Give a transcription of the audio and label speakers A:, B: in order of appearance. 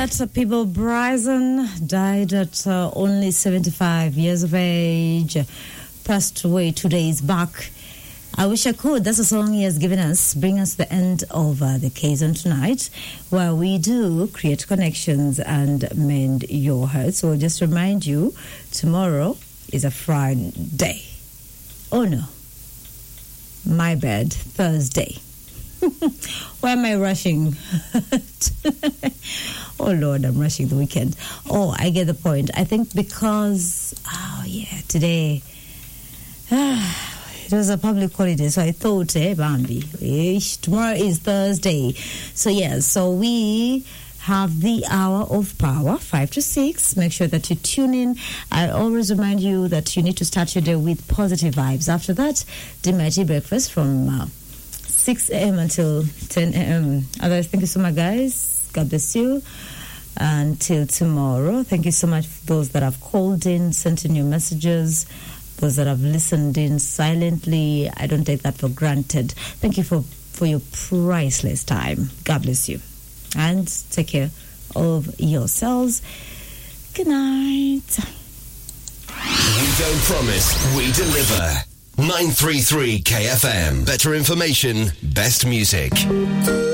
A: People Bryson died at only 75 years of age, passed away 2 days back. I wish I could. That's a song he has given us. Bring us the end of the occasion tonight, where we do create connections and mend your heart. So I'll just remind you, tomorrow is a Friday. Oh no, my bad, Thursday. Why am I rushing? Oh Lord, I'm rushing the weekend. Oh, I get the point. I think because, today, it was a public holiday, so I thought, Bambi, tomorrow is Thursday. So we have the hour of power, 5 to 6. Make sure that you tune in. I always remind you that you need to start your day with positive vibes. After that, the mighty breakfast from 6 a.m. until 10 a.m. Otherwise, thank you so much, guys. God bless you. Until tomorrow, thank you so much for those that have called in, sent in your messages, those that have listened in silently. I don't take that for granted. Thank you for your priceless time. God bless you. And take care of yourselves. Good night.
B: We don't promise, we deliver. 933 KFM. Better information, best music.